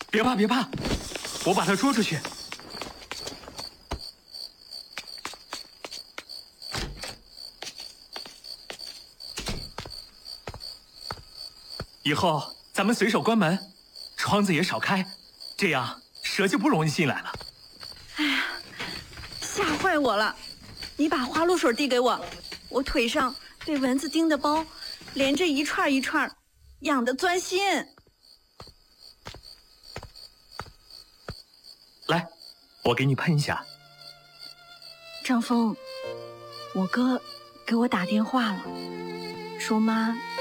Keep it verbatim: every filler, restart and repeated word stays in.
别怕别怕，我把它捉出去。以后咱们随手关门，窗子也少开，这样蛇就不容易进来了。 哎呀，吓坏我了！你把花露水递给我，我腿上被蚊子叮的包连着一串一串，痒得钻心。 来，我给你喷一下。 张峰，我哥给我打电话了，说妈